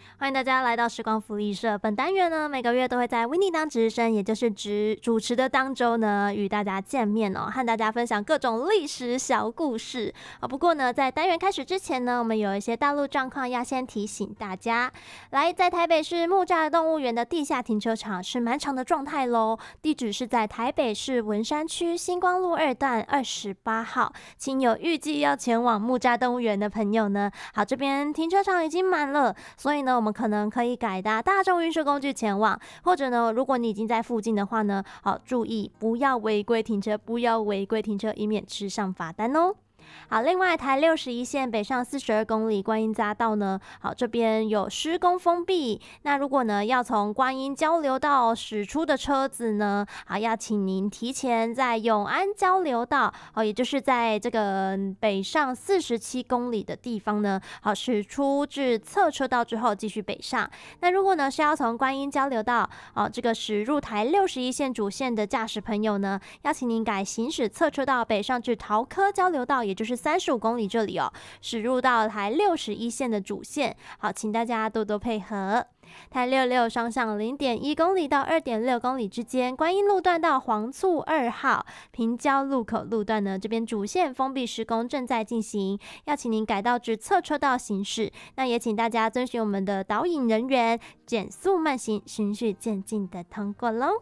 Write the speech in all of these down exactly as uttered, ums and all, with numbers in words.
欢迎大家来到时光福利社。本单元呢，每个月都会在 Winnie 当值日生，也就是主主持的当周呢，与大家见面哦，和大家分享各种历史小故事啊。不过呢，在单元开始之前呢，我们有一些道路状况要先提醒大家。来，在台北市木栅动物园的地下停车场是满场的状态喽，地址是在台北市文山区星光路二段二十八号。亲友预计要前往木栅动物园的朋友呢，好，这边停车场已经满了，所以呢，我们可能可以改搭大众运输工具前往，或者呢，如果你已经在附近的话呢，好，注意不要违规停车，不要违规停车，以免吃上罚单哦。好，另外台六十一线北上四十二公里观音匝道呢，好，这边有施工封闭。那如果呢要从观音交流道驶出的车子呢，好，要请您提前在永安交流道，好，也就是在这个北上四十七公里的地方呢，好，驶出至侧车道之后继续北上。那如果呢是要从观音交流道，好，这个驶入台六十一线主线的驾驶朋友呢，要请您改行驶侧车道北上至桃科交流道，也就是三十五公里这里哦，驶入到台六十一线的主线。好，请大家多多配合。台六六双向零点一公里到二点六公里之间，观音路段到黄厝二号平交路口路段呢，这边主线封闭施工正在进行，要请您改道至侧车道行驶。那也请大家遵循我们的导引人员，减速慢行，循序渐进的通过喽。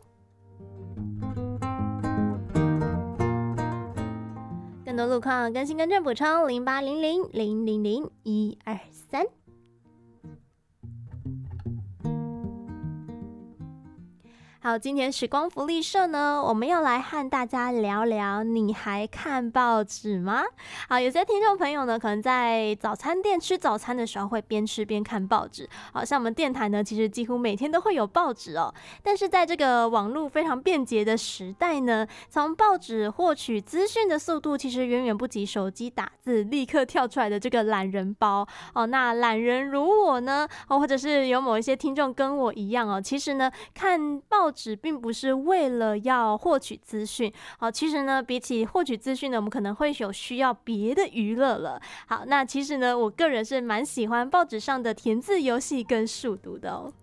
更多路况更新更正补充零八零零零零零一二三。好，今天时光福利社呢，我们要来和大家聊聊，你还看报纸吗？好，有些听众朋友呢，可能在早餐店吃早餐的时候会边吃边看报纸。好，像我们电台呢，其实几乎每天都会有报纸哦。但是在这个网络非常便捷的时代呢，从报纸获取资讯的速度，其实远远不及手机打字立刻跳出来的这个懒人包哦。那懒人如我呢，哦，或者是有某一些听众跟我一样哦，其实呢，看报纸并不是为了要获取资讯，好，其实呢，比起获取资讯呢，我们可能会有需要别的娱乐了。好，那其实呢，我个人是蛮喜欢报纸上的填字游戏跟数独的哦。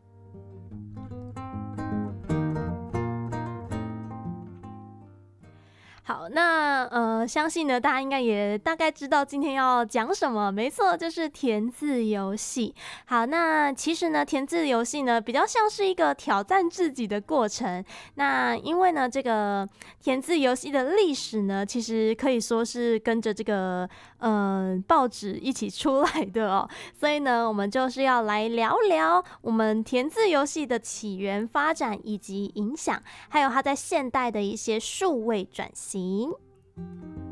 好，那呃，相信呢，大家应该也大概知道今天要讲什么。没错，就是填字游戏。好，那其实呢，填字游戏呢，比较像是一个挑战自己的过程。那因为呢，这个填字游戏的历史呢，其实可以说是跟着这个呃报纸一起出来的哦。所以呢，我们就是要来聊聊我们填字游戏的起源、发展以及影响，还有它在现代的一些数位转型。